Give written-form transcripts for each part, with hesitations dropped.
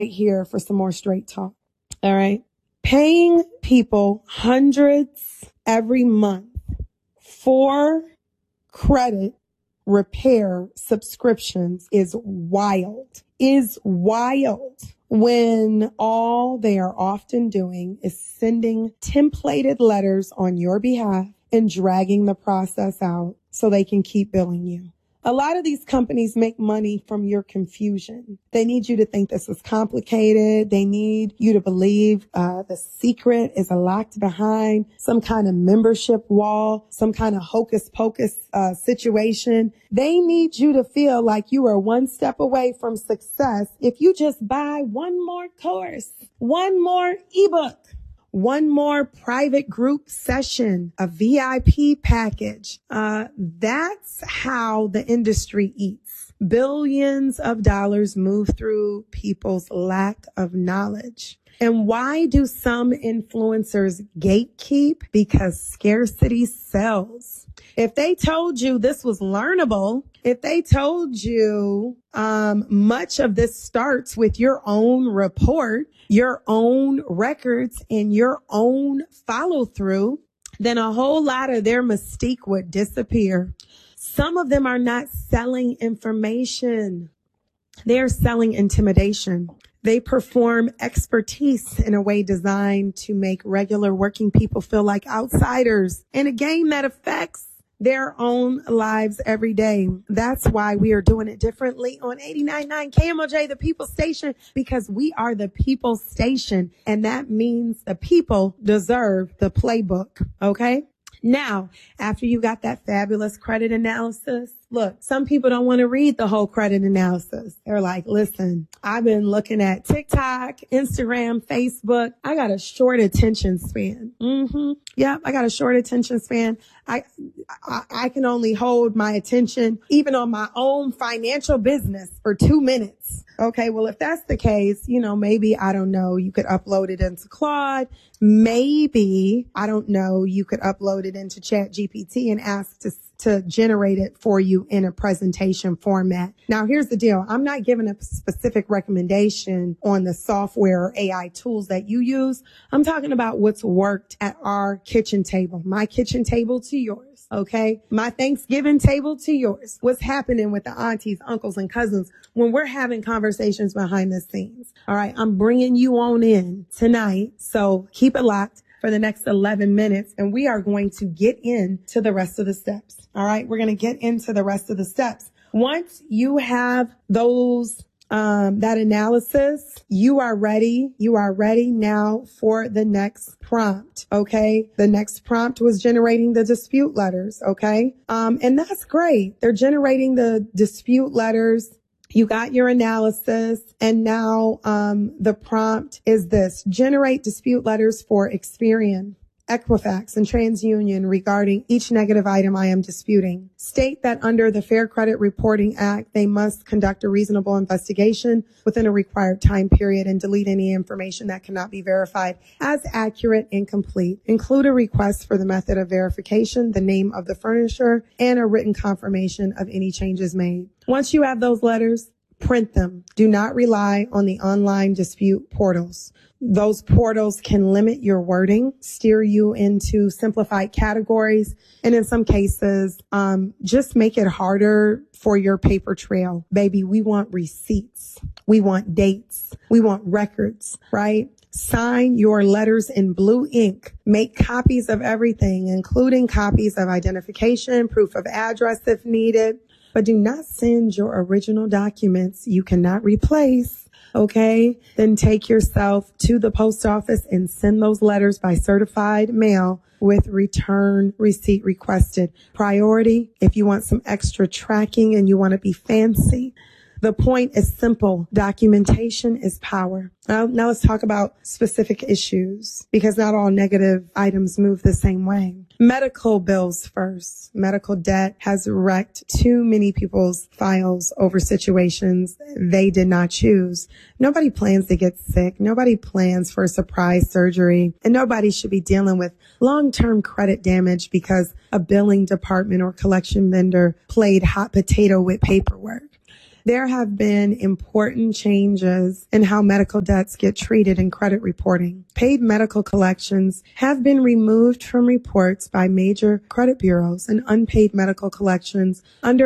here for some more straight talk. All right. Paying people hundreds every month for credit repair subscriptions is wild, when all they are often doing is sending templated letters on your behalf and dragging the process out so they can keep billing you. A lot of these companies make money from your confusion. They need you to think this is complicated. They need you to believe the secret is locked behind some kind of membership wall, some kind of hocus pocus situation. They need you to feel like you are one step away from success if you just buy one more course, one more ebook, one more private group session, a VIP package. That's how the industry eats. Billions of dollars move through people's lack of knowledge. And why do some influencers gatekeep? Because scarcity sells. If they told you this was learnable, if they told you much of this starts with your own report, your own records, and your own follow through, then a whole lot of their mystique would disappear. Some of them are not selling information. They're selling intimidation. They perform expertise in a way designed to make regular working people feel like outsiders in a game that affects their own lives every day. That's why we are doing it differently on 89.9 KMOJ, the People Station, because we are the People Station. And that means the people deserve the playbook. Okay. Now, after you got that fabulous credit analysis, look, some people don't want to read the whole credit analysis. They're like, listen, I've been looking at TikTok, Instagram, Facebook. I got a short attention span. Yeah, I got a short attention span. I can only hold my attention even on my own financial business for 2 minutes. Okay, well, if that's the case, maybe, I don't know, you could upload it into Claude. Maybe, I don't know, you could upload it into ChatGPT and ask to generate it for you in a presentation format. Now, here's the deal. I'm not giving a specific recommendation on the software or AI tools that you use. I'm talking about what's worked at our kitchen table, my kitchen table to yours. Okay. My Thanksgiving table to yours. What's happening with the aunties, uncles, and cousins when we're having conversations behind the scenes. All right. I'm bringing you on in tonight. So keep it locked for the next 11 minutes. And we are going to get into the rest of the steps. All right. We're going to get into the rest of the steps. Once you have those that analysis, you are ready. You are ready now for the next prompt. Okay. The next prompt was generating the dispute letters. Okay. And that's great. They're generating the dispute letters. You got your analysis, and now the prompt is this: generate dispute letters for Experian, Equifax, and TransUnion regarding each negative item I am disputing. State that under the Fair Credit Reporting Act, they must conduct a reasonable investigation within a required time period and delete any information that cannot be verified as accurate and complete. Include a request for the method of verification, the name of the furnisher, and a written confirmation of any changes made. Once you have those letters, print them. Do not rely on the online dispute portals. Those portals can limit your wording, steer you into simplified categories, and in some cases, just make it harder for your paper trail. Baby, we want receipts. We want dates. We want records, right? Sign your letters in blue ink. Make copies of everything, including copies of identification, proof of address if needed. But do not send your original documents you cannot replace. Okay, then take yourself to the post office and send those letters by certified mail with return receipt requested. Priority, if you want some extra tracking and you want to be fancy. The point is simple. Documentation is power. Now let's talk about specific issues, because not all negative items move the same way. Medical bills first. Medical debt has wrecked too many people's files over situations they did not choose. Nobody plans to get sick. Nobody plans for a surprise surgery. And nobody should be dealing with long-term credit damage because a billing department or collection vendor played hot potato with paperwork. there have been important changes in how medical debts get treated in credit reporting. Paid medical collections have been removed from reports by major credit bureaus, and unpaid medical collections under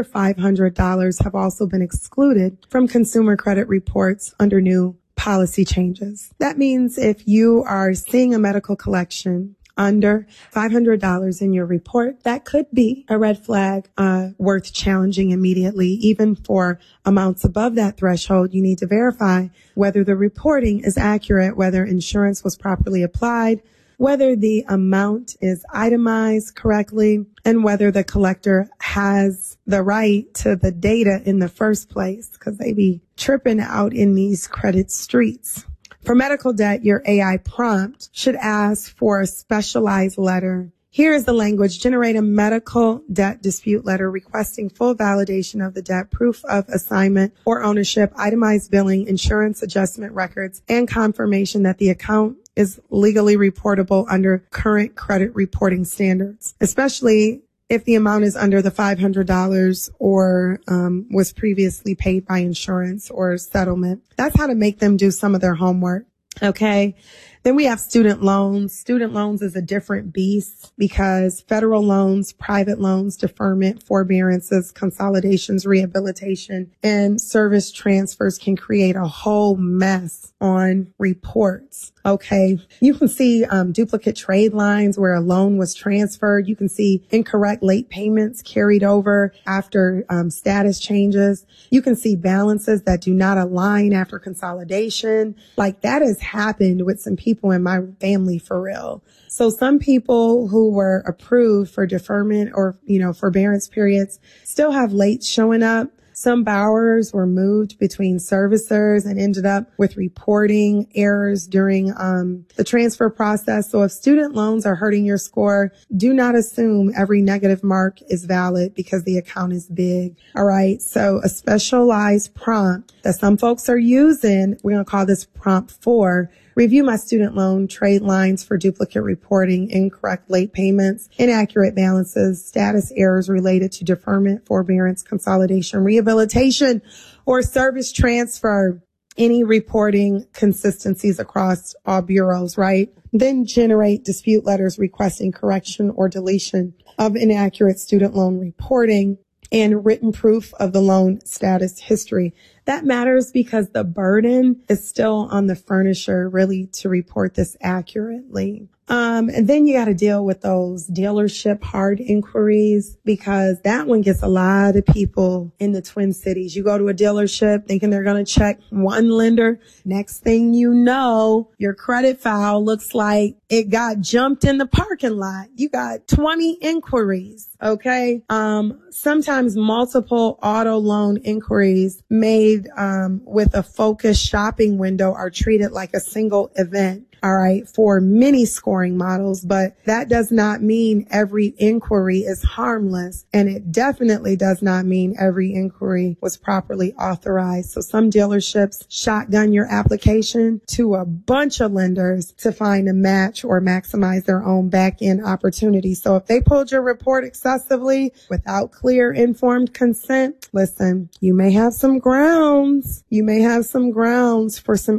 $500 have also been excluded from consumer credit reports under new policy changes. That means if you are seeing a medical collection under $500 in your report, that could be a red flag worth challenging immediately. Even for amounts above that threshold, you need to verify whether the reporting is accurate, whether insurance was properly applied, whether the amount is itemized correctly, and whether the collector has the right to the data in the first place, because they be tripping out in these credit streets. For medical debt, your AI prompt should ask for a specialized letter. Here is the language: generate a medical debt dispute letter requesting full validation of the debt, proof of assignment or ownership, itemized billing, insurance adjustment records, and confirmation that the account is legally reportable under current credit reporting standards, especially if the amount is under the $500 or was previously paid by insurance or settlement. That's how to make them do some of their homework. Okay. Then we have student loans. Student loans is a different beast because federal loans, private loans, deferment, forbearances, consolidations, rehabilitation, and service transfers can create a whole mess on reports. Okay. You can see duplicate trade lines where a loan was transferred. You can see incorrect late payments carried over after status changes. You can see balances that do not align after consolidation. Like that has happened with some people in my family for real. So some people who were approved for deferment or, forbearance periods still have late showing up. Some borrowers were moved between servicers and ended up with reporting errors during the transfer process. So if student loans are hurting your score, do not assume every negative mark is valid because the account is big. All right. So a specialized prompt that some folks are using, we're going to call this prompt 4. Review my student loan trade lines for duplicate reporting, incorrect late payments, inaccurate balances, status errors related to deferment, forbearance, consolidation, rehabilitation, or service transfer. Any reporting consistencies across all bureaus, right? Then generate dispute letters requesting correction or deletion of inaccurate student loan reporting and written proof of the loan status history. That matters because the burden is still on the furnisher really to report this accurately. And then you got to deal with those dealership hard inquiries because that one gets a lot of people in the Twin Cities. You go to a dealership thinking they're going to check one lender. Next thing you know, your credit file looks like it got jumped in the parking lot. You got 20 inquiries. Okay. Sometimes multiple auto loan inquiries made with a focused shopping window are treated like a single event. All right, for many scoring models, but that does not mean every inquiry is harmless. And it definitely does not mean every inquiry was properly authorized. So some dealerships shotgun your application to a bunch of lenders to find a match or maximize their own back end opportunity. So if they pulled your report excessively without clear informed consent, listen, you may have some grounds. You may have some grounds for some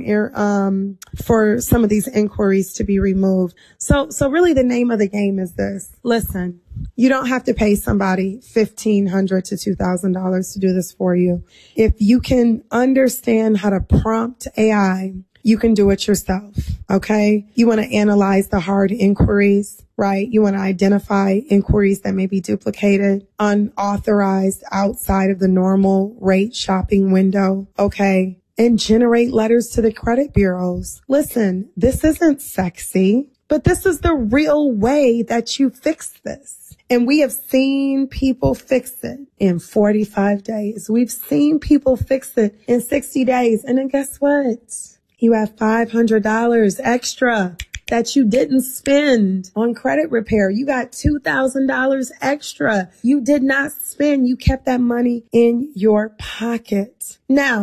of these inquiries to be removed. So really the name of the game is this. Listen, you don't have to pay somebody $1,500 to $2,000 to do this for you. If you can understand how to prompt AI, you can do it yourself. Okay. You want to analyze the hard inquiries, right? You want to identify inquiries that may be duplicated, unauthorized, outside of the normal rate shopping window. Okay. And generate letters to the credit bureaus. Listen, this isn't sexy, but this is the real way that you fix this. And we have seen people fix it in 45 days. We've seen people fix it in 60 days. And then guess what? You have $500 extra that you didn't spend on credit repair. You got $2,000 extra. You did not spend. You kept that money in your pocket. Now,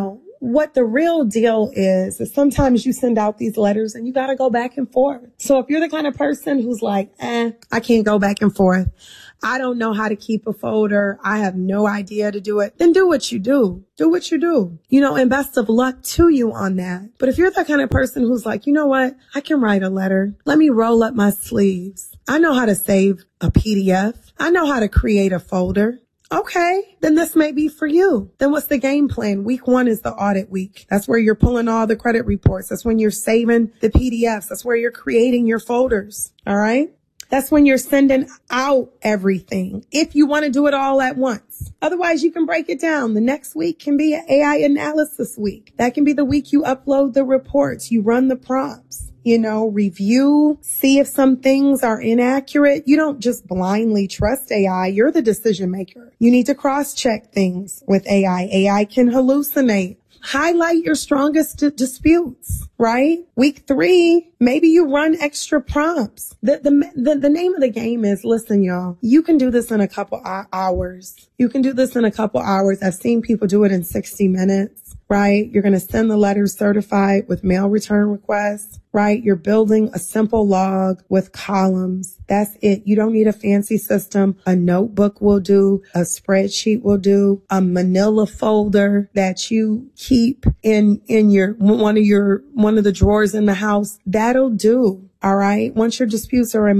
what the real deal is sometimes you send out these letters and you got to go back and forth. So if you're the kind of person who's like, I can't go back and forth, I don't know how to keep a folder, I have no idea to do it, then do what you do. Do what you do. And best of luck to you on that. But if you're that kind of person who's like, you know what, I can write a letter. Let me roll up my sleeves. I know how to save a PDF. I know how to create a folder. Okay, then this may be for you. Then what's the game plan? Week 1 is the audit week. That's where you're pulling all the credit reports. That's when you're saving the PDFs. That's where you're creating your folders. All right. That's when you're sending out everything. If you want to do it all at once. Otherwise, you can break it down. The next week can be an AI analysis week. That can be the week you upload the reports. You run the prompts. Review, see if some things are inaccurate. You don't just blindly trust AI. You're the decision maker. You need to cross-check things with AI. AI can hallucinate. Highlight your strongest disputes, right? Week 3, maybe you run extra prompts. The name of the game is, listen, y'all, you can do this in a couple hours. You can do this in a couple hours. I've seen people do it in 60 minutes. Right? You're going to send the letters certified with mail return requests, right? You're building a simple log with columns. That's it. You don't need a fancy system. A notebook will do. A spreadsheet will do. A manila folder that you keep in one of the drawers in the house. That'll do. All right. Once your disputes are in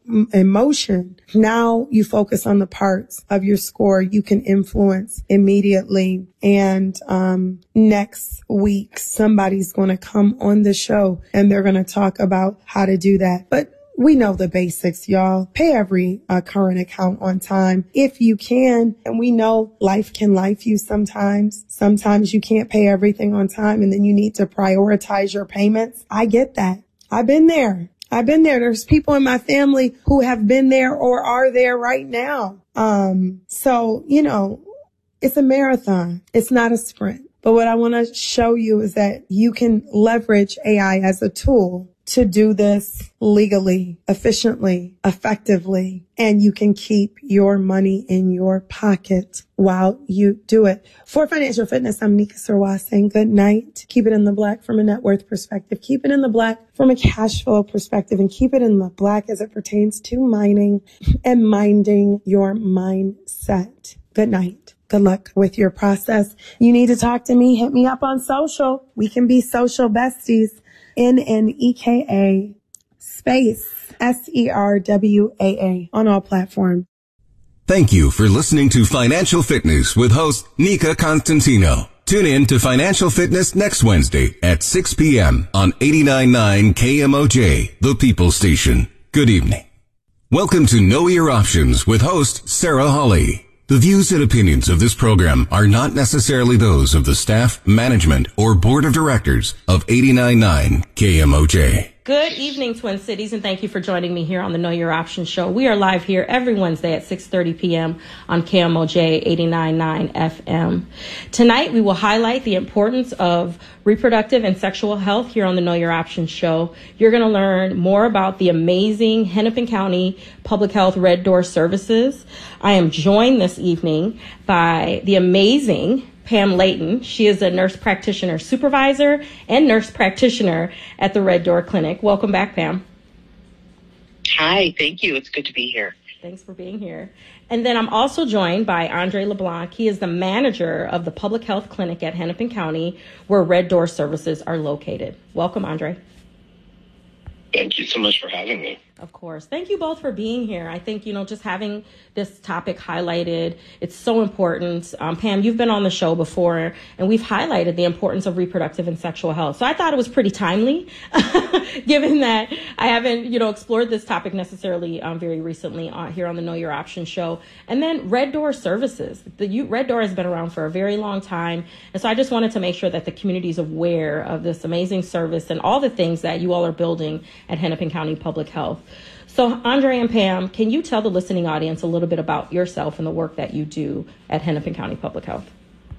motion, now you focus on the parts of your score you can influence immediately. And next week, somebody's going to come on the show and they're going to talk about how to do that. But we know the basics, y'all. Pay every current account on time if you can. And we know life can life you sometimes. Sometimes you can't pay everything on time and then you need to prioritize your payments. I get that. I've been there. There's people in my family who have been there or are there right now. So, it's a marathon. It's not a sprint. But what I want to show you is that you can leverage AI as a tool to do this legally, efficiently, effectively, and you can keep your money in your pocket while you do it. For Financial Fitness, I'm Nika Sirwa saying good night. Keep it in the black from a net worth perspective. Keep it in the black from a cash flow perspective, and keep it in the black as it pertains to mining and minding your mindset. Good night. Good luck with your process. You need to talk to me. Hit me up on social. We can be social besties. NNEKA space SERWAA on all platforms. Thank you for listening to Financial Fitness with host Nika Constantino. Tune in to Financial Fitness next Wednesday at 6 p.m. on 89.9 KMOJ, the People Station. Good evening. Welcome to Know Your Options with host Sarah Hawley. The views and opinions of this program are not necessarily those of the staff, management, or board of directors of 89.9 KMOJ. Good evening, Twin Cities, and thank you for joining me here on the Know Your Options show. We are live here every Wednesday at 6:30 p.m. on KMOJ 89.9 FM. Tonight, we will highlight the importance of reproductive and sexual health here on the Know Your Options show. You're going to learn more about the amazing Hennepin County Public Health Red Door Services. I am joined this evening by the amazing Pam Layton. She is a nurse practitioner supervisor and nurse practitioner at the Red Door Clinic. Welcome back, Pam. Hi, thank you. It's good to be here. Thanks for being here. And then I'm also joined by Andre LeBlanc. He is the manager of the Public Health Clinic at Hennepin County, where Red Door Services are located. Welcome, Andre. Thank you so much for having me. Of course. Thank you both for being here. I think, just having this topic highlighted, it's so important. Pam, you've been on the show before, and we've highlighted the importance of reproductive and sexual health. So I thought it was pretty timely, given that I haven't, explored this topic necessarily very recently here on the Know Your Options show. And then Red Door Services. Red Door has been around for a very long time. And so I just wanted to make sure that the community is aware of this amazing service and all the things that you all are building at Hennepin County Public Health. So, Andre and Pam, can you tell the listening audience a little bit about yourself and the work that you do at Hennepin County Public Health?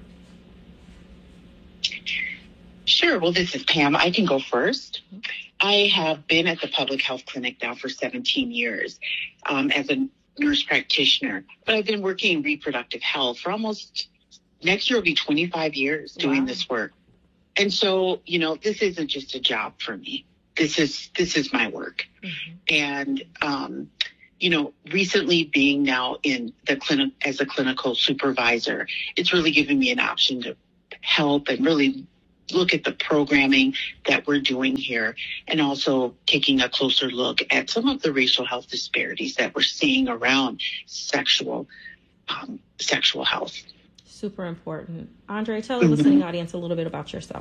Sure. Well, this is Pam. I can go first. I have been at the Public Health Clinic now for 17 years as a nurse practitioner, but I've been working in reproductive health for next year will be 25 years doing this work. And so, this isn't just a job for me. This is my work. And, recently being now in the clinic as a clinical supervisor, it's really given me an option to help and really look at the programming that we're doing here, and also taking a closer look at some of the racial health disparities that we're seeing around sexual health. Super important. Andre, tell the listening audience a little bit about yourself.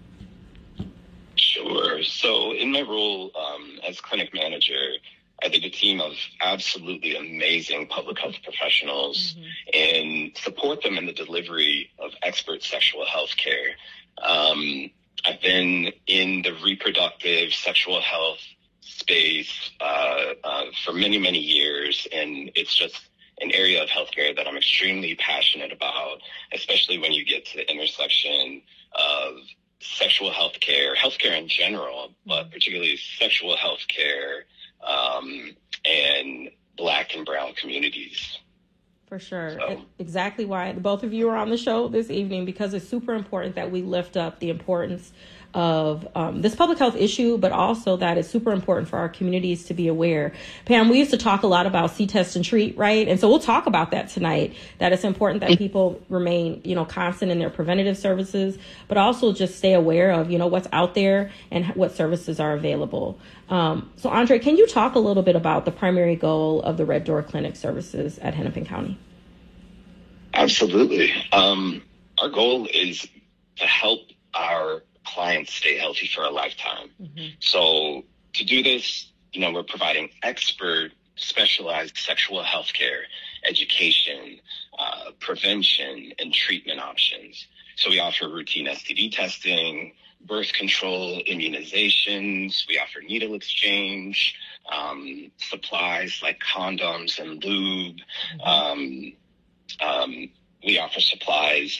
Sure. So in my role as clinic manager, I lead a team of absolutely amazing public health professionals and support them in the delivery of expert sexual health care. I've been in the reproductive sexual health space for many, many years, and it's just an area of healthcare that I'm extremely passionate about, especially when you get to the intersection of sexual healthcare in general, but particularly sexual healthcare and Black and Brown communities. For sure. So. Exactly why both of you are on the show this evening, because it's super important that we lift up the importance of this public health issue, but also that it's super important for our communities to be aware. Pam, we used to talk a lot about see, test, and treat, right? And so we'll talk about that tonight, that it's important that people remain, constant in their preventative services, but also just stay aware of, what's out there and what services are available. So Andre, can you talk a little bit about the primary goal of the Red Door Clinic services at Hennepin County? Absolutely. Our goal is to help our clients stay healthy for a lifetime. So to do this, we're providing expert, specialized sexual health care, education, prevention, and treatment options. So we offer routine STD testing, birth control, immunizations. We offer needle exchange, supplies like condoms and lube. We offer supplies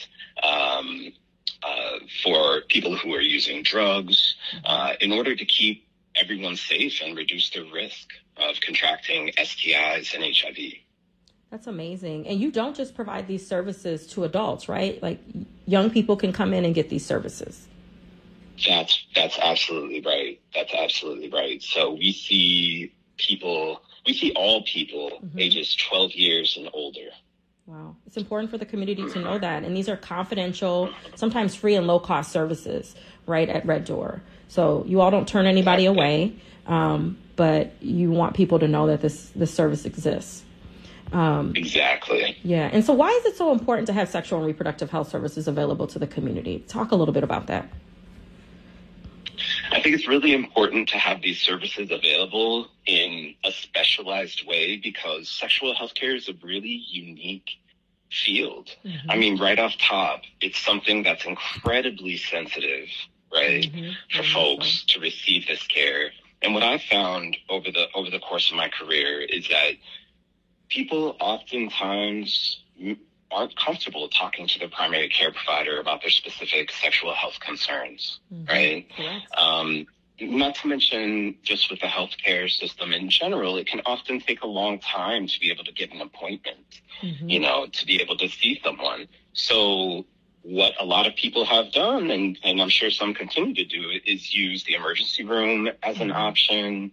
for people who are using drugs in order to keep everyone safe and reduce the risk of contracting STIs and HIV. That's amazing. And you don't just provide these services to adults, right? Like young people can come in and get these services. That's absolutely right. That's absolutely right. So we see all people ages 12 years and older. Wow. It's important for the community to know that. And these are confidential, sometimes free and low cost services, right, at Red Door. So you all don't turn anybody away, but you want people to know that this service exists. Exactly. Yeah. And so why is it so important to have sexual and reproductive health services available to the community? Talk a little bit about that. I think it's really important to have these services available in a specialized way, because sexual health care is a really unique field. I mean, right off top, it's something that's incredibly sensitive, right, for folks to receive this care. And what I've found over the course of my career is that people oftentimes aren't comfortable talking to their primary care provider about their specific sexual health concerns, right? Not to mention, just with the healthcare system in general, it can often take a long time to be able to get an appointment, to be able to see someone. So what a lot of people have done, and I'm sure some continue to do, is use the emergency room as an option,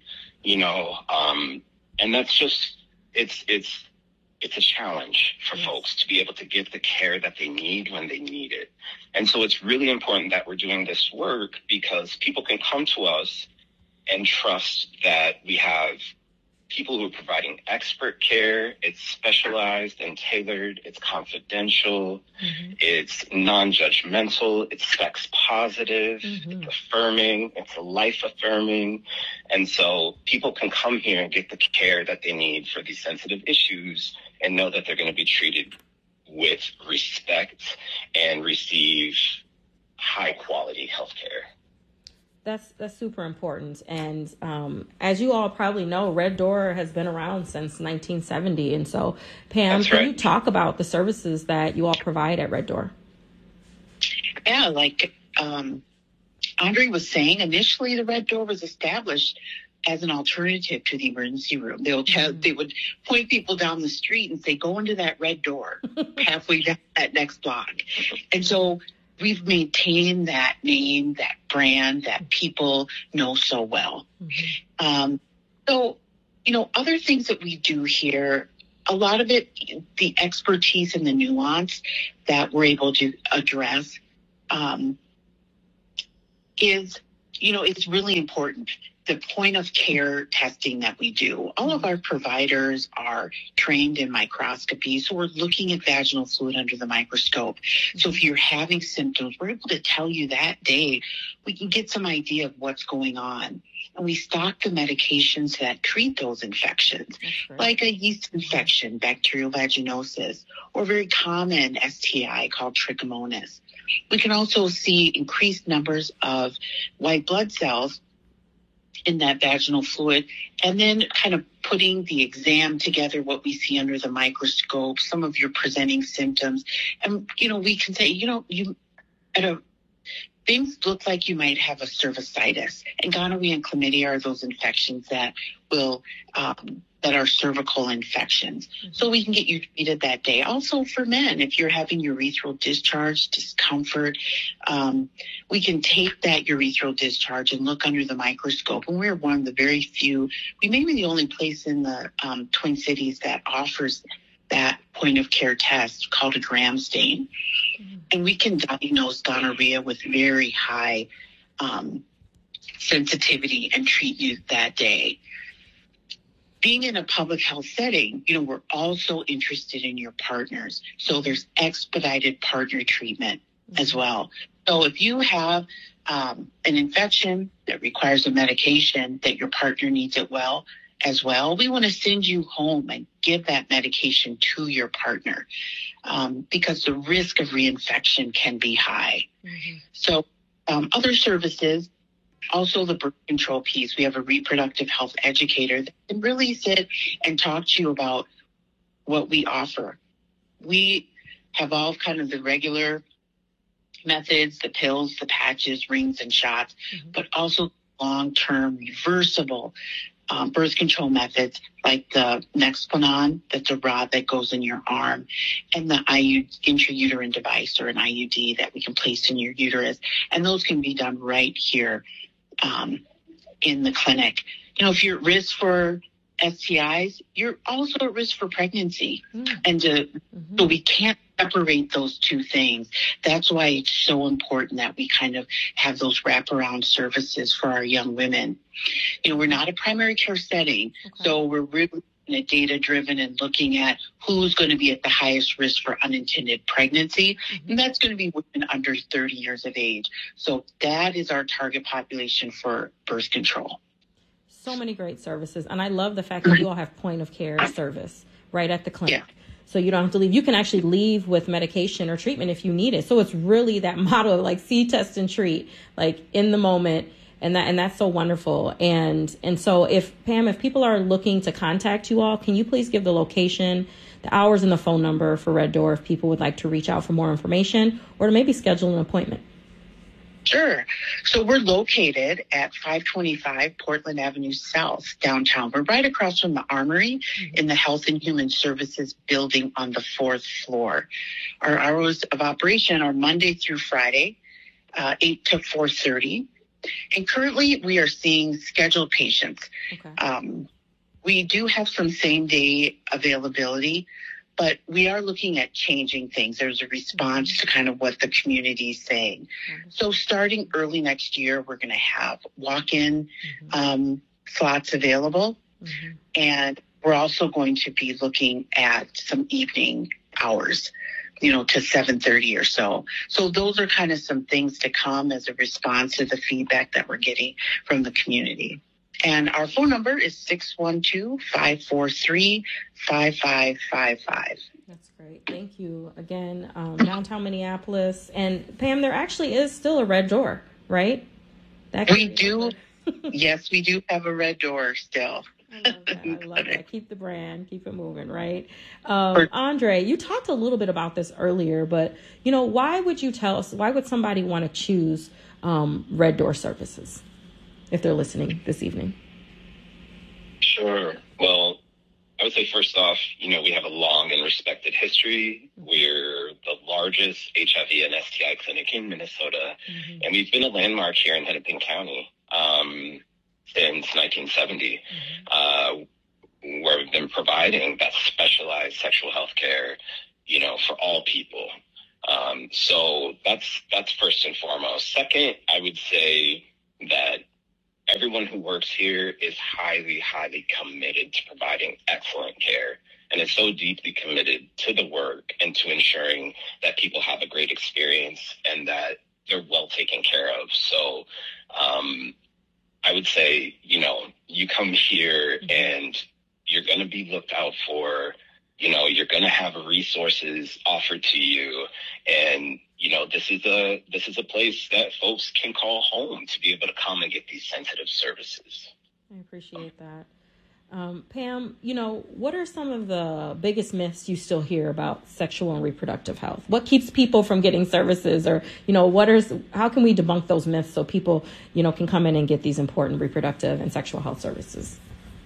and that's just, it's a challenge for folks to be able to get the care that they need when they need it. And so it's really important that we're doing this work, because people can come to us and trust that we have people who are providing expert care. It's specialized and tailored. It's confidential. It's non-judgmental. It's sex positive. It's affirming. It's life affirming. And so people can come here and get the care that they need for these sensitive issues and know that they're going to be treated with respect and receive high quality health care. That's super important. And as you all probably know, Red Door has been around since 1970. And so, Pam, can you talk about the services that you all provide at Red Door? Yeah, like Andre was saying, initially the Red Door was established as an alternative to the emergency room. They would point people down the street and say, go into that red door halfway down that next block. And so we've maintained that name, that brand that people know so well. So, other things that we do here, a lot of it, the expertise and the nuance that we're able to address is, it's really important. The point of care testing that we do, all of our providers are trained in microscopy, so we're looking at vaginal fluid under the microscope. So if you're having symptoms, we're able to tell you that day. We can get some idea of what's going on. And we stock the medications that treat those infections, like a yeast infection, bacterial vaginosis, or a very common STI called trichomonas. We can also see increased numbers of white blood cells in that vaginal fluid, and then kind of putting the exam together, what we see under the microscope, some of your presenting symptoms. And, we can say, things look like you might have a cervicitis, and gonorrhea and chlamydia are those infections that will, that are cervical infections. So we can get you treated that day. Also for men, if you're having urethral discharge, discomfort, we can take that urethral discharge and look under the microscope. And we're one of the very few, we may be the only place in the Twin Cities that offers that point of care test called a gram stain. And we can diagnose gonorrhea with very high sensitivity and treat you that day. Being in a public health setting, we're also interested in your partners. So there's expedited partner treatment as well. So if you have an infection that requires a medication that your partner needs it as well, we want to send you home and give that medication to your partner because the risk of reinfection can be high. So other services, also the birth control piece, we have a reproductive health educator that can really sit and talk to you about what we offer. We have all kind of the regular methods, the pills, the patches, rings, and shots, but also long-term reversible birth control methods like the Nexplanon, that's a rod that goes in your arm, and the intrauterine device or an IUD that we can place in your uterus. And those can be done right here in the clinic. If you're at risk for STIs, you're also at risk for pregnancy. And so we can't separate those two things. That's why it's so important that we kind of have those wraparound services for our young women. We're not a primary care setting, so we're really data-driven and looking at who's going to be at the highest risk for unintended pregnancy, and that's going to be women under 30 years of age. So that is our target population for birth control. So many great services, and I love the fact that you all have point-of-care service right at the clinic. So you don't have to leave. You can actually leave with medication or treatment if you need it. So it's really that motto of like see, test, and treat, like in the moment. And that's so wonderful. And so if people are looking to contact you all, can you please give the location, the hours, and the phone number for Red Door if people would like to reach out for more information or to maybe schedule an appointment? Sure. So we're located at 525 Portland Avenue South, downtown. We're right across from the Armory in the Health and Human Services building on the 4th floor. Our hours of operation are Monday through Friday, 8 to 4:30. And currently we are seeing scheduled patients. We do have some same-day availability, but we are looking at changing things. There's a response to kind of what the community is saying. So starting early next year, we're going to have walk-in slots available. And we're also going to be looking at some evening hours, to 7:30 or so. So those are kind of some things to come as a response to the feedback that we're getting from the community. And our phone number is 612-543-5555. That's great. Thank you again. Downtown Minneapolis. And Pam, there actually is still a Red Door, right? We do. Yes, we do have a Red Door still. I love that. Keep the brand, keep it moving, right? Andre, you talked a little bit about this earlier, but, why would you tell us, why would somebody want to choose Red Door services if they're listening this evening? Sure. Well, I would say first off, we have a long and respected history. We're the largest HIV and STI clinic in Minnesota. Mm-hmm. And we've been a landmark here in Hennepin County since 1970, where we've been providing that specialized sexual health care, you know, for all people. So that's first and foremost. Second, I would say that everyone who works here is highly, highly committed to providing excellent care, and is so deeply committed to the work and to ensuring that people have a great experience and that they're well taken care of. So I would say, you know, you come here and you're going to be looked out for. You know, you're going to have resources offered to you, and you know, this is a place that folks can call home to be able to come and get these sensitive services. I appreciate that. Pam, you know, what are some of the biggest myths you still hear about sexual and reproductive health? What keeps people from getting services, or, you know, how can we debunk those myths so people, you know, can come in and get these important reproductive and sexual health services?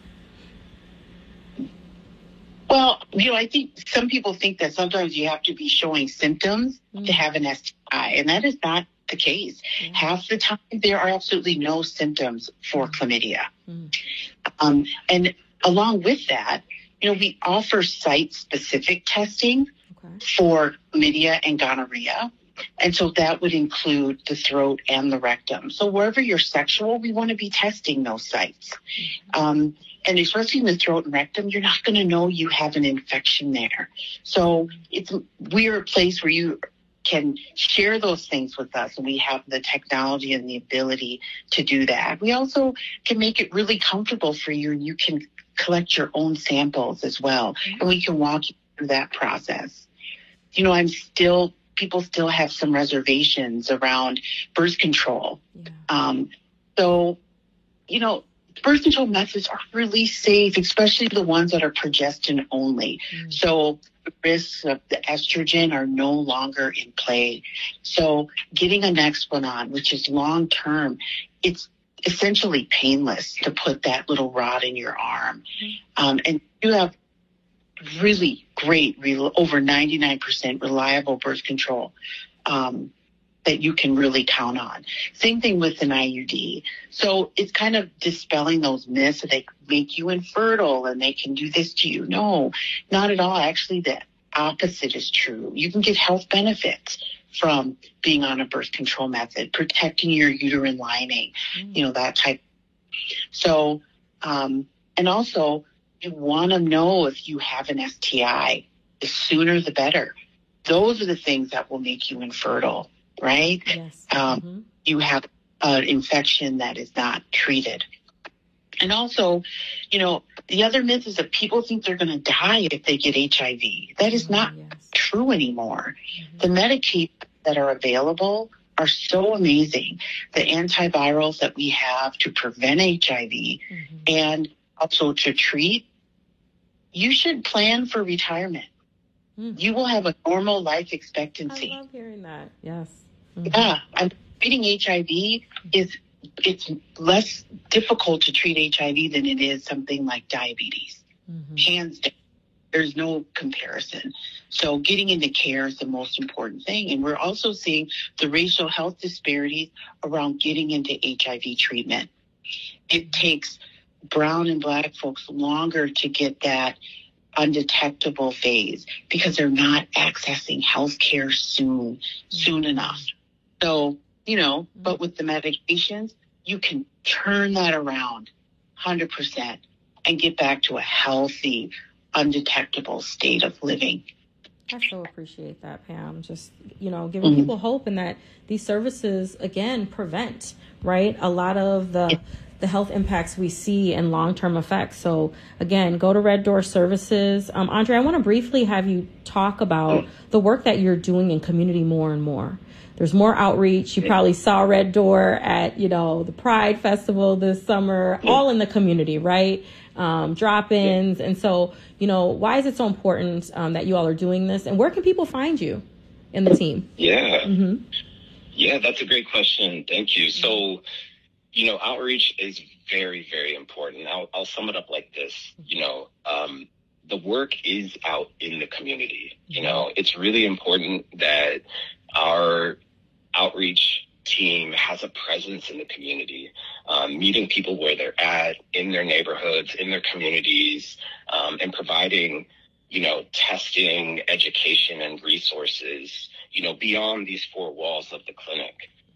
Well, you know, I think some people think that sometimes you have to be showing symptoms to have an STI, and that is not the case. Half the time, there are absolutely no symptoms for chlamydia. And along with that, you know, we offer site-specific testing for chlamydia and gonorrhea. And so that would include the throat and the rectum. So wherever you're sexual, we want to be testing those sites. And especially in the throat and rectum, you're not going to know you have an infection there. So we're a place where you can share those things with us, and we have the technology and the ability to do that. We also can make it really comfortable for you, and you can collect your own samples as well, and we can walk you through that process. You know, people still have some reservations around birth control. So, you know, birth control methods are really safe, especially the ones that are progestin only. So the risks of the estrogen are no longer in play. So getting an Nexplanon, which is long-term, it's essentially painless to put that little rod in your arm. And you have really great, over 99% reliable birth control that you can really count on. Same thing with an IUD. So it's kind of dispelling those myths that they make you infertile and they can do this to you. No, not at all. Actually, the opposite is true. You can get health benefits from being on a birth control method, protecting your uterine lining, you know, that type. So, and also you want to know if you have an STI. The sooner the better. Those are the things that will make you infertile. Right? Yes. You have an infection that is not treated. And also, you know, the other myth is that people think they're going to die if they get HIV. That is not true anymore. The medications that are available are so amazing. The antivirals that we have to prevent HIV and also to treat, you should plan for retirement. You will have a normal life expectancy. I love hearing that. Yes. Yeah, and treating HIV it's less difficult to treat HIV than it is something like diabetes. Hands down, there's no comparison. So getting into care is the most important thing. And we're also seeing the racial health disparities around getting into HIV treatment. It takes brown and black folks longer to get that undetectable phase because they're not accessing health care soon enough. So, you know, but with the medications, you can turn that around 100% and get back to a healthy, undetectable state of living. I so appreciate that, Pam. Just, you know, giving people hope, and that these services, again, prevent, right, a lot of the health impacts we see and long-term effects. So again, go to Red Door Services. Andre, I want to briefly have you talk about the work that you're doing in community more and more. There's more outreach. You probably saw Red Door at, you know, the Pride Festival this summer, all in the community, right? Drop-ins. And so, you know, why is it so important that you all are doing this? And where can people find you in the team? Yeah, that's a great question. Thank you. So, you know, outreach is very, very important. I'll sum it up like this. You know, the work is out in the community. You know, it's really important that our outreach team has a presence in the community, meeting people where they're at, in their neighborhoods, in their communities, and providing, you know, testing, education, and resources, you know, beyond these four walls of the clinic.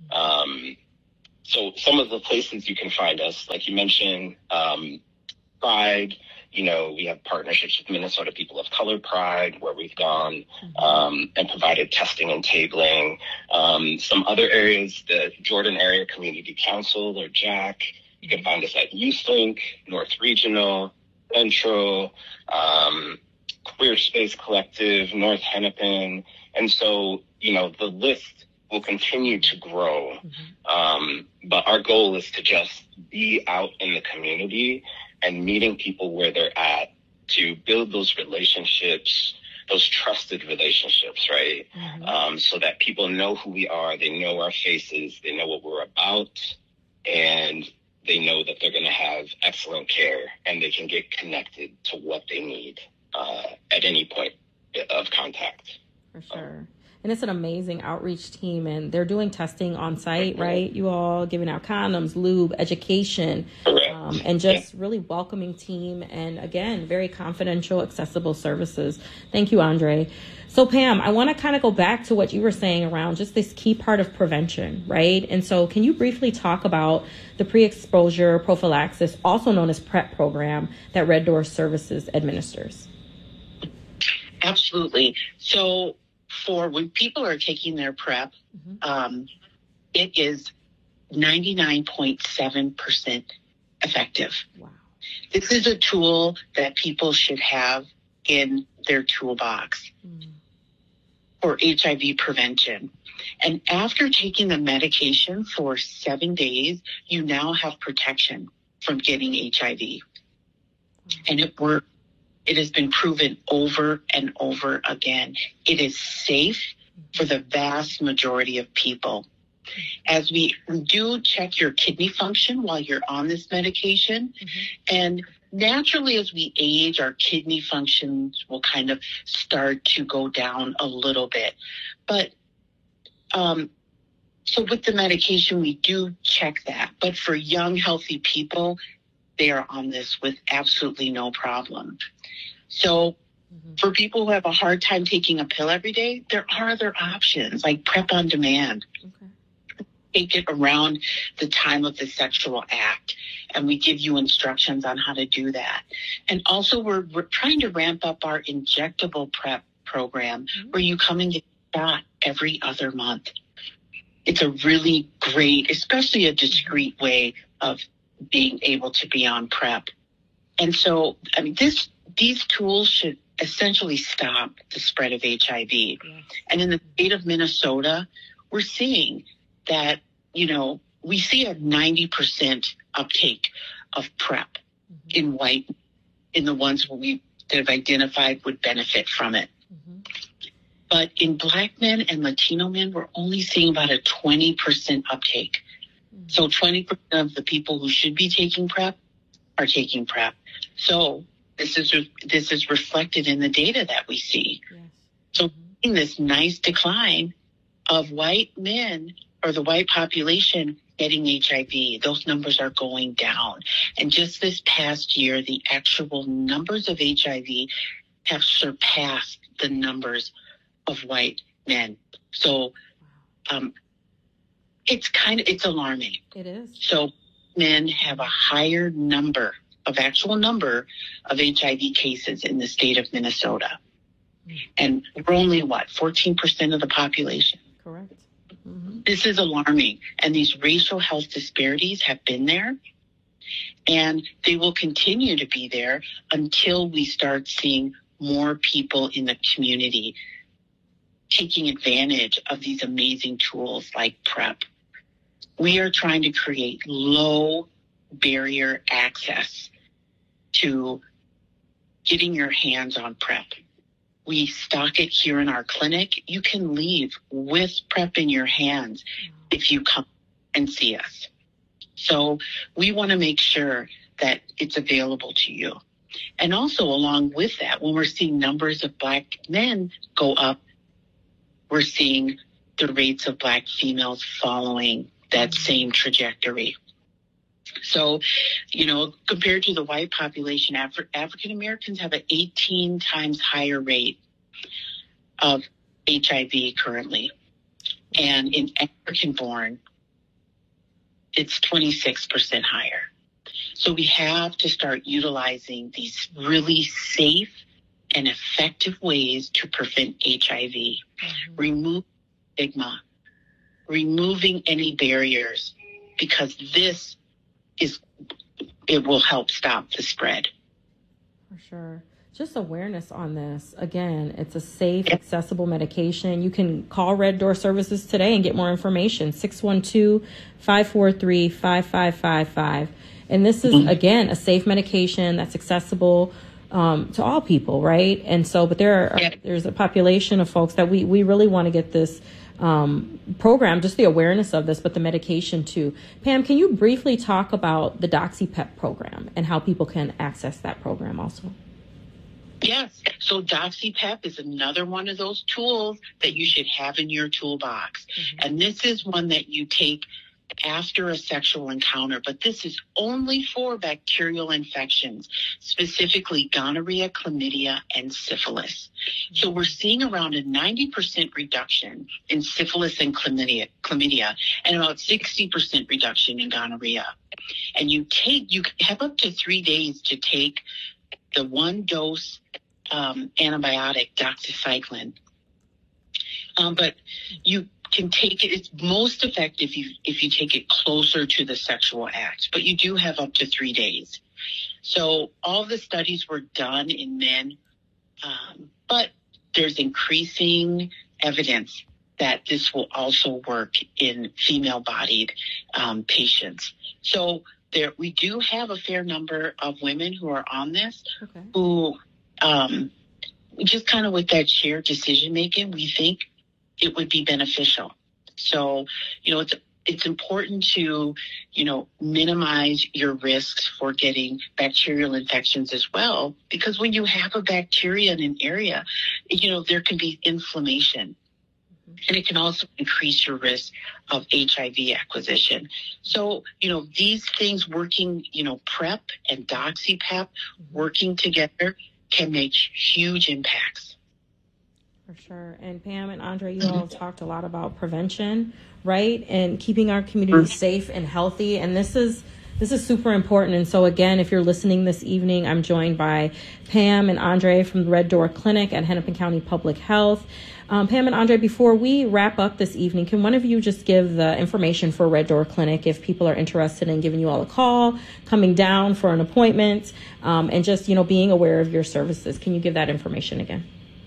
So some of the places you can find us, like you mentioned, Pride, you know, we have partnerships with Minnesota People of Color Pride, where we've gone and provided testing and tabling. Some other areas, the Jordan Area Community Council, or JAC. You can find us at YouthLink, North Regional, Central, Queer Space Collective, North Hennepin. And so, you know, the list will continue to grow. But our goal is to just be out in the community and meeting people where they're at, to build those relationships, those trusted relationships, right? So that people know who we are, they know our faces, they know what we're about, and they know that they're going to have excellent care, and they can get connected to what they need at any point of contact. For sure. And it's an amazing outreach team, and they're doing testing on site, right? You all giving out condoms, lube, education, and just really welcoming team. And again, very confidential, accessible services. Thank you, Andre. So Pam, I want to kind of go back to what you were saying around just this key part of prevention, right? And so can you briefly talk about the pre-exposure prophylaxis, also known as PrEP program, that Red Door Services administers? Absolutely. So for when people are taking their PrEP, it is 99.7% effective. Wow. This is a tool that people should have in their toolbox for HIV prevention. And after taking the medication for 7 days, you now have protection from getting HIV. And it works. It has been proven over and over again. It is safe for the vast majority of people. As we do check your kidney function while you're on this medication, and naturally as we age, our kidney functions will kind of start to go down a little bit. But so with the medication, we do check that. But for young, healthy people, they are on this with absolutely no problem. So for people who have a hard time taking a pill every day, there are other options like PrEP on demand. Take it around the time of the sexual act, and we give you instructions on how to do that. And also we're trying to ramp up our injectable PrEP program where you come and get shot every other month. It's a really great, especially a discreet way of being able to be on PrEP. And so, I mean, these tools should essentially stop the spread of HIV. And in the state of Minnesota, we're seeing that, you know, we see a 90% uptake of PrEP in the ones that have identified would benefit from it. But in Black men and Latino men, we're only seeing about a 20% uptake. So 20% of the people who should be taking PrEP are taking PrEP. So this is reflected in the data that we see. So in this nice decline of white men, or the white population, getting HIV, those numbers are going down. And just this past year, the actual numbers of HIV have surpassed the numbers of white men. So it's alarming. It is. So men have a higher actual number of HIV cases in the state of Minnesota. And we're only, 14% of the population. Correct. This is alarming. And these racial health disparities have been there. And they will continue to be there until we start seeing more people in the community taking advantage of these amazing tools like PrEP. We are trying to create low barrier access to getting your hands on PrEP. We stock it here in our clinic. You can leave with PrEP in your hands if you come and see us. So we want to make sure that it's available to you. And also along with that, when we're seeing numbers of Black men go up, we're seeing the rates of Black females following that same trajectory. So, compared to the white population, African Americans have an 18 times higher rate of HIV currently. And in African-born, it's 26% higher. So we have to start utilizing these really safe and effective ways to prevent HIV. Remove stigma, removing any barriers, because it will help stop the spread. For sure. Just awareness on this. Again, it's a safe, accessible medication. You can call Red Door Services today and get more information. 612-543-5555. And this is, again, a safe medication that's accessible to all people, right? And so, but there's a population of folks that we really want to get this program, just the awareness of this, but the medication too. Pam, can you briefly talk about the DoxyPEP program and how people can access that program also? Yes. So DoxyPEP is another one of those tools that you should have in your toolbox. And this is one that you take after a sexual encounter, but this is only for bacterial infections, specifically gonorrhea, chlamydia, and syphilis. So we're seeing around a 90% reduction in syphilis and chlamydia, and about 60% reduction in gonorrhea. And you have up to 3 days to take the one dose antibiotic, doxycycline. But you can take it. It's most effective if you take it closer to the sexual act, but you do have up to 3 days. So all the studies were done in men, but there's increasing evidence that this will also work in female-bodied patients. So we do have a fair number of women who are on this, who just kind of with that shared decision-making, we think it would be beneficial. So, it's important to, minimize your risks for getting bacterial infections as well, because when you have a bacteria in an area, there can be inflammation. And it can also increase your risk of HIV acquisition. So, these things working, PrEP and DoxyPEP working together can make huge impacts. For sure. And Pam and Andre, you all talked a lot about prevention, right? And keeping our community safe and healthy. And this is super important. And so again, if you're listening this evening, I'm joined by Pam and Andre from the Red Door Clinic at Hennepin County Public Health. Pam and Andre, before we wrap up this evening, can one of you just give the information for Red Door Clinic if people are interested in giving you all a call, coming down for an appointment, and just, being aware of your services? Can you give that information again?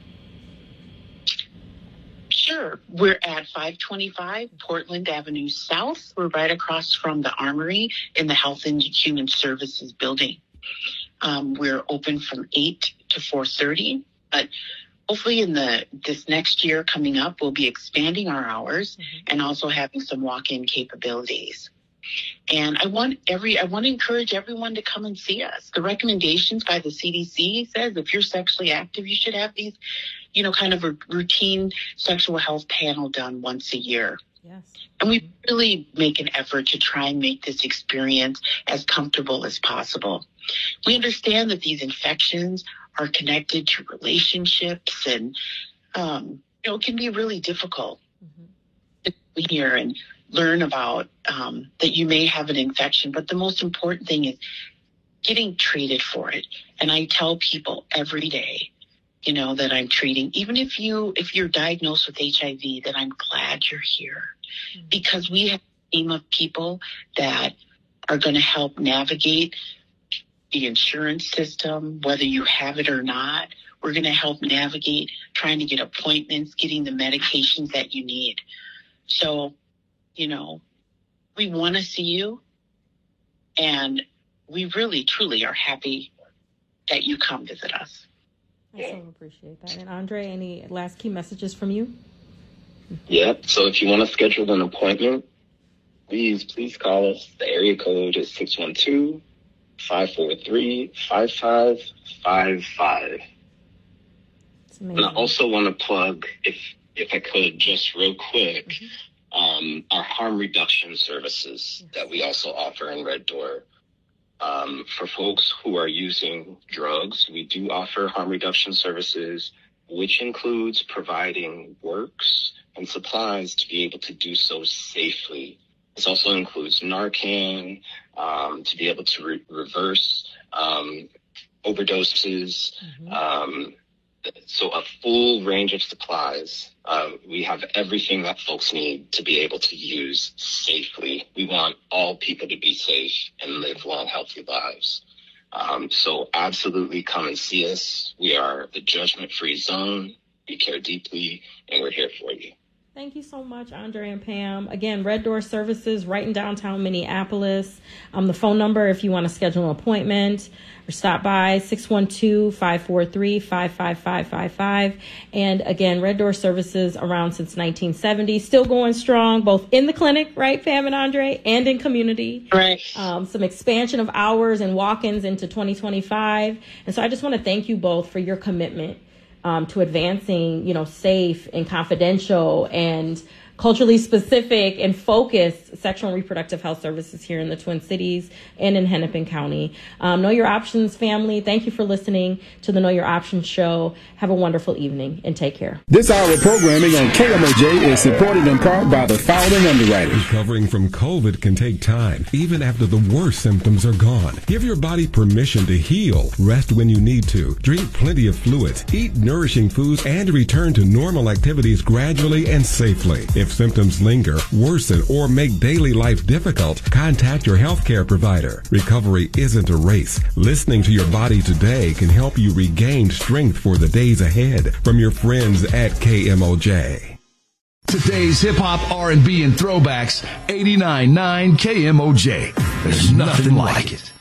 Sure. We're at 525 Portland Avenue South. We're right across from the Armory in the Health and Human Services building. We're open from 8 to 4:30, but hopefully this next year coming up, we'll be expanding our hours and also having some walk-in capabilities. And I want to encourage everyone to come and see us. The recommendations by the CDC says if you're sexually active, you should have these, kind of a routine sexual health panel done once a year. Yes. And we really make an effort to try and make this experience as comfortable as possible. We understand that these infections are connected to relationships and, it can be really difficult to hear and learn about that you may have an infection. But the most important thing is getting treated for it. And I tell people every day, that I'm treating, even if you're diagnosed with HIV, that I'm glad you're here because we have a team of people that are going to help navigate the insurance system, whether you have it or not. We're going to help navigate trying to get appointments, getting the medications that you need. So, we want to see you, and we really, truly are happy that you come visit us. I so appreciate that. And Andre, any last key messages from you? Yeah. So if you want to schedule an appointment, please call us. The area code is 543-5555. And I also want to plug, if I could, just real quick, our harm reduction services that we also offer in Red Door. For folks who are using drugs, we do offer harm reduction services, which includes providing works and supplies to be able to do so safely. This also includes Narcan, to be able to reverse overdoses. So a full range of supplies. We have everything that folks need to be able to use safely. We want all people to be safe and live long, healthy lives. So absolutely come and see us. We are the judgment-free zone. We care deeply, and we're here for you. Thank you so much, Andre and Pam. Again, Red Door Services right in downtown Minneapolis. The phone number if you want to schedule an appointment or stop by, 612-543-55555. And again, Red Door Services around since 1970, still going strong, both in the clinic, right, Pam and Andre, and in community. Right. Some expansion of hours and walk-ins into 2025. And so I just want to thank you both for your commitment to advancing, safe and confidential and culturally specific and focused sexual and reproductive health services here in the Twin Cities and in Hennepin County. Know Your Options family. Thank you for listening to the Know Your Options show. Have a wonderful evening and take care. This hour of programming on KMOJ is supported in part by the following underwriters. Recovering from COVID can take time, even after the worst symptoms are gone. Give your body permission to heal. Rest when you need to. Drink plenty of fluids. Eat nourishing foods and return to normal activities gradually and safely. If symptoms linger, worsen, or make daily life difficult, contact your healthcare provider. Recovery isn't a race. Listening to your body today can help you regain strength for the days ahead. From your friends at KMOJ. Today's hip-hop, R&B, and throwbacks, 89.9 KMOJ. There's nothing like it.